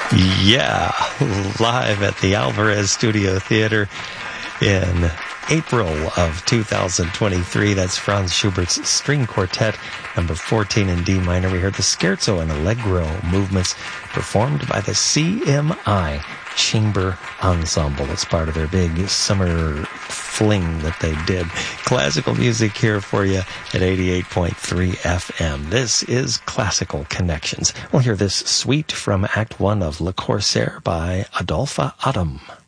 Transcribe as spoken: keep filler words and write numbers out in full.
Yeah, live at the Alvarez Studio Theater in April of two thousand twenty-three. That's Franz Schubert's String Quartet, number fourteen in D minor. We heard the Scherzo and Allegro movements performed by the C M I Chamber Ensemble. It's part of their big summer fling that they did. Classical music here for you at eighty-eight point three F M. This is Classical Connections. We'll hear this suite from Act One of Le Corsaire by Adolphe Adam.